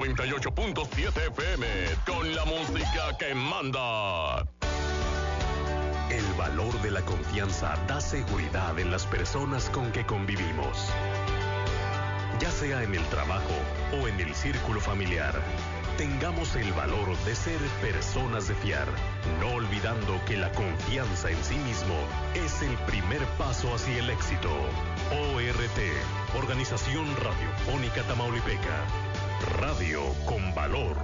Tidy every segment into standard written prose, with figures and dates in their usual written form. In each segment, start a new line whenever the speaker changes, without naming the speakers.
98.7 FM, con la música que manda. El valor de la confianza da seguridad en las personas con que convivimos. Ya sea en el trabajo o en el círculo familiar, tengamos el valor de ser personas de fiar, no olvidando que la confianza en sí mismo es el primer paso hacia el éxito. ORT, Organización Radiofónica Tamaulipeca. Radio con valor.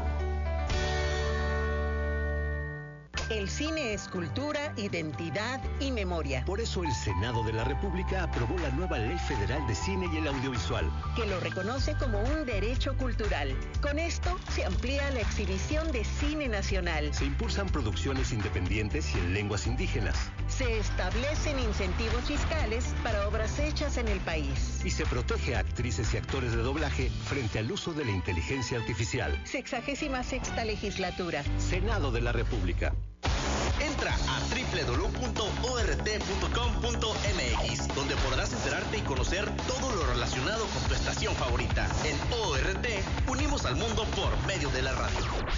El cine es cultura, identidad y memoria.
Por eso el Senado de la República aprobó la nueva Ley Federal de Cine y el Audiovisual,
que lo reconoce como un derecho cultural. Con esto se amplía la exhibición de cine nacional.
Se impulsan producciones independientes y en lenguas indígenas.
Se establecen incentivos fiscales para obras hechas en el país.
Y se protege a actrices y actores de doblaje frente al uso de la inteligencia artificial.
66ª legislatura.
Senado de la República.
Entra a www.ort.com.mx, donde podrás enterarte y conocer todo lo relacionado con tu estación favorita. En ORT, unimos al mundo por medio de la radio.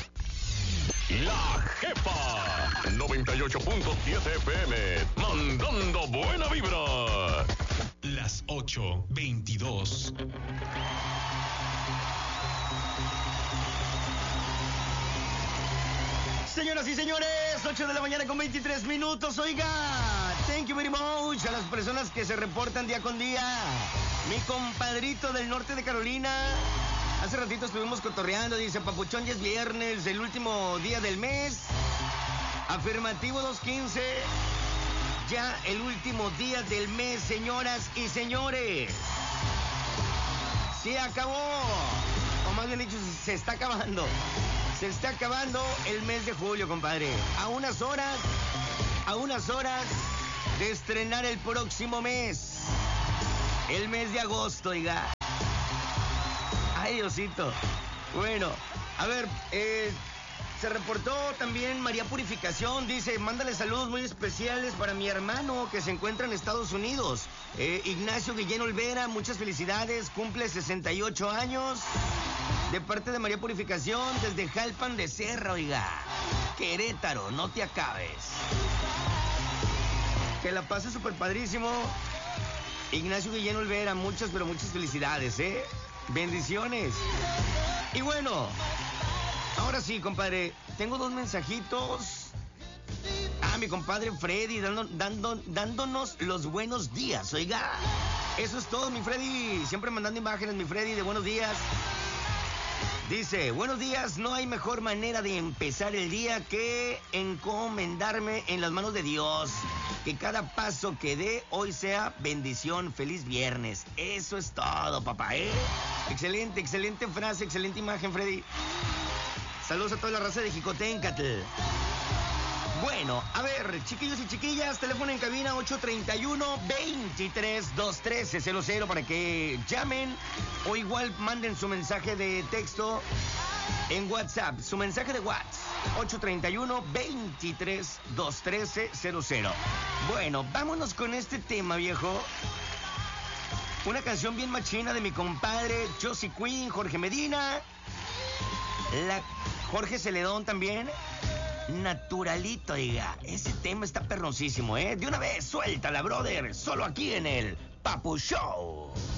La Jefa, 98.7 FM, mandando buena vibra.
Las 8:22.
Señoras y señores, 8 de la mañana con 23 minutos. Oiga, thank you very much a las personas que se reportan día con día. Mi compadrito del norte de Carolina, hace ratito estuvimos cotorreando, dice: Papuchón, ya es viernes, el último día del mes. Afirmativo 215, ya el último día del mes, señoras y señores. Se acabó, o más bien dicho, se está acabando. Se está acabando el mes de julio, compadre. A unas horas de estrenar el próximo mes. El mes de agosto, oiga. Ay, Diosito. Bueno, a ver, se reportó también María Purificación. Dice: mándale saludos muy especiales para mi hermano que se encuentra en Estados Unidos. Ignacio Guillén Olvera, muchas felicidades. Cumple 68 años. De parte de María Purificación, desde Jalpan de Serra, oiga. Querétaro, no te acabes. Que la pases súper padrísimo. Ignacio Guillén Olvera, muchas, pero muchas felicidades, ¿eh? Bendiciones. Y bueno, ahora sí, compadre, tengo dos mensajitos. Mi compadre Freddy dándonos los buenos días, oiga. Eso es todo, mi Freddy. Siempre mandando imágenes, mi Freddy, de buenos días. Dice: buenos días, no hay mejor manera de empezar el día que encomendarme en las manos de Dios. Que cada paso que dé hoy sea bendición. Feliz viernes. Eso es todo, papá, ¿eh? Excelente, excelente frase, excelente imagen, Freddy. Saludos a toda la raza de Jicotencatl. Bueno, a ver, chiquillos y chiquillas, teléfono en cabina 831-23-213-00 para que llamen o igual manden su mensaje de texto en WhatsApp. Su mensaje de WhatsApp, 831-23-213-00. Bueno, vámonos con este tema, viejo. Una canción bien machina de mi compadre Josie Queen, Jorge Medina, Jorge Celedón también. Naturalito, oiga. Ese tema está perroncísimo, ¿eh? De una vez, suéltala, brother. Solo aquí en el Papu Show.